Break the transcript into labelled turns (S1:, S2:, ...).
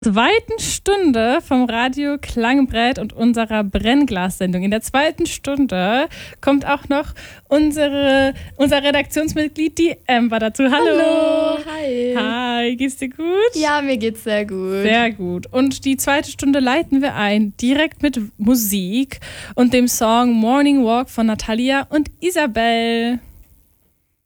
S1: Zweiten Stunde vom Radio Klangbrett und unserer Brennglas-Sendung. In der zweiten Stunde kommt auch noch unser Redaktionsmitglied, die Amber, dazu. Hallo.
S2: Hi.
S1: Hi, geht's dir gut?
S2: Ja, mir geht's sehr gut.
S1: Sehr gut. Und die zweite Stunde leiten wir ein, direkt mit Musik und dem Song Morning Walk von Natalia und Isabel.